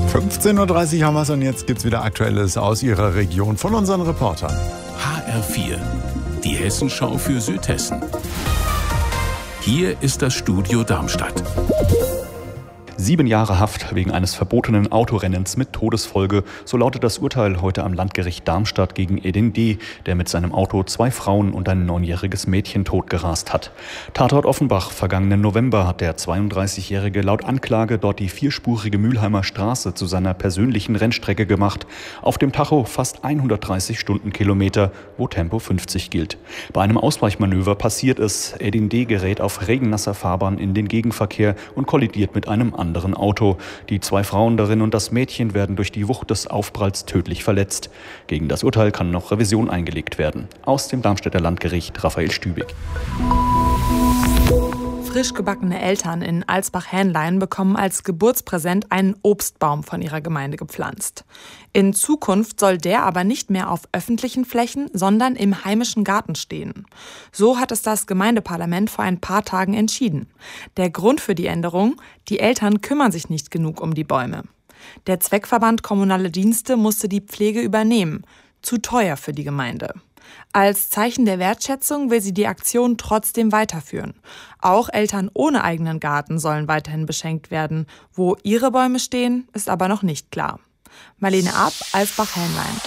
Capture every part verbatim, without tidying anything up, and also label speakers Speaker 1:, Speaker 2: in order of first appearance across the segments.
Speaker 1: fünfzehn Uhr dreißig haben wir es und jetzt gibt es wieder Aktuelles aus Ihrer Region von unseren Reportern.
Speaker 2: H R vier, die Hessenschau für Südhessen. Hier ist das Studio Darmstadt.
Speaker 3: Sieben Jahre Haft wegen eines verbotenen Autorennens mit Todesfolge. So lautet das Urteil heute am Landgericht Darmstadt gegen Edin D., der mit seinem Auto zwei Frauen und ein neunjähriges Mädchen totgerast hat. Tatort Offenbach. Vergangenen November hat der zweiunddreißigjährige laut Anklage dort die vierspurige Mülheimer Straße zu seiner persönlichen Rennstrecke gemacht. Auf dem Tacho fast hundertdreißig Stundenkilometer, wo Tempo fünfzig gilt. Bei einem Ausweichmanöver passiert es. Edin D. gerät auf regennasser Fahrbahn in den Gegenverkehr und kollidiert mit einem anderen anderen Auto. Die zwei Frauen darin und das Mädchen werden durch die Wucht des Aufpralls tödlich verletzt. Gegen das Urteil kann noch Revision eingelegt werden. Aus dem Darmstädter Landgericht Raphael Stübig.
Speaker 4: Frisch gebackene Eltern in Alsbach-Hähnlein bekommen als Geburtspräsent einen Obstbaum von ihrer Gemeinde gepflanzt. In Zukunft soll der aber nicht mehr auf öffentlichen Flächen, sondern im heimischen Garten stehen. So hat es das Gemeindeparlament vor ein paar Tagen entschieden. Der Grund für die Änderung: die Eltern kümmern sich nicht genug um die Bäume. Der Zweckverband Kommunale Dienste musste die Pflege übernehmen. Zu teuer für die Gemeinde. Als Zeichen der Wertschätzung will sie die Aktion trotzdem weiterführen. Auch Eltern ohne eigenen Garten sollen weiterhin beschenkt werden. Wo ihre Bäume stehen, ist aber noch nicht klar. Marlene Ab, Alsbach-Hähnlein.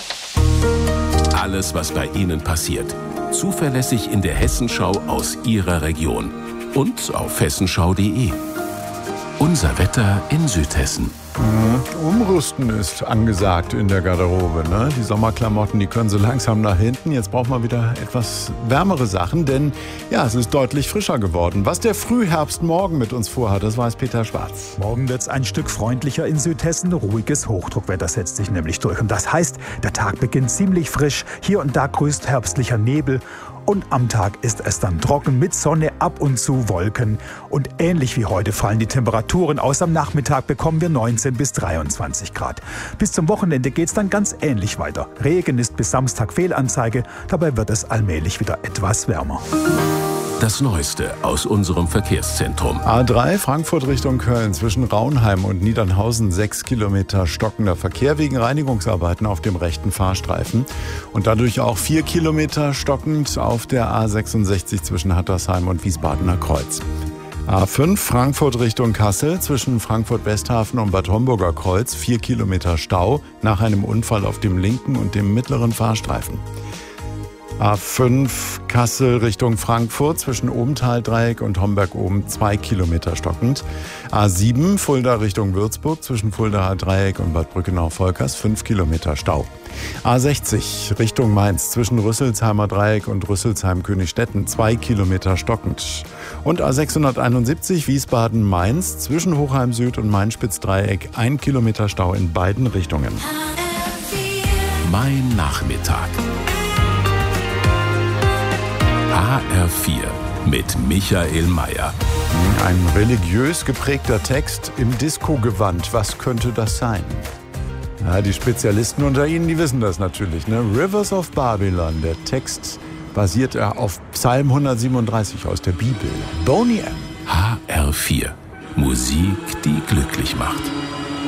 Speaker 2: Alles, was bei Ihnen passiert. Zuverlässig in der Hessenschau aus Ihrer Region. Und auf hessenschau punkt de. Unser Wetter in Südhessen.
Speaker 1: Umrüsten ist angesagt in der Garderobe. Ne? Die Sommerklamotten, die können so langsam nach hinten. Jetzt braucht man wieder etwas wärmere Sachen, denn ja, es ist deutlich frischer geworden. Was der Frühherbst morgen mit uns vorhat, das weiß Peter Schwarz.
Speaker 5: Morgen wird es ein Stück freundlicher in Südhessen. Ruhiges Hochdruckwetter setzt sich nämlich durch. Und das heißt, der Tag beginnt ziemlich frisch. Hier und da grüßt herbstlicher Nebel. Und am Tag ist es dann trocken mit Sonne, ab und zu Wolken. Und ähnlich wie heute fallen die Temperaturen aus. Am Nachmittag bekommen wir neunzehn bis dreiundzwanzig Grad. Bis zum Wochenende geht es dann ganz ähnlich weiter. Regen ist bis Samstag Fehlanzeige. Dabei wird es allmählich wieder etwas wärmer.
Speaker 2: Das Neueste aus unserem Verkehrszentrum.
Speaker 1: A drei Frankfurt Richtung Köln zwischen Raunheim und Niedernhausen sechs Kilometer stockender Verkehr wegen Reinigungsarbeiten auf dem rechten Fahrstreifen. Und dadurch auch vier Kilometer stockend auf der A sechsundsechzig zwischen Hattersheim und Wiesbadener Kreuz. A fünf Frankfurt Richtung Kassel zwischen Frankfurt-Westhafen und Bad Homburger Kreuz vier Kilometer Stau nach einem Unfall auf dem linken und dem mittleren Fahrstreifen. A fünf Kassel Richtung Frankfurt zwischen Obentaldreieck und Homberg-Oben zwei Kilometer stockend. A sieben Fulda Richtung Würzburg zwischen Fuldaer Dreieck und Bad Brückenau-Volkers fünf Kilometer Stau. A sechzig Richtung Mainz zwischen Rüsselsheimer Dreieck und Rüsselsheim-Königstetten zwei Kilometer stockend. Und A sechshunderteinundsiebzig Wiesbaden-Mainz zwischen Hochheim Süd und Mainspitz-Dreieck ein Kilometer Stau in beiden Richtungen.
Speaker 2: Mein Nachmittag. H R vier mit Michael Mayer.
Speaker 1: Ein religiös geprägter Text im Disco-Gewand. Was könnte das sein? Ja, die Spezialisten unter Ihnen, die wissen das natürlich. Ne? Rivers of Babylon, der Text basiert auf Psalm hundertsiebenunddreißig aus der Bibel. Boney M.
Speaker 2: H R vier. Musik, die glücklich macht.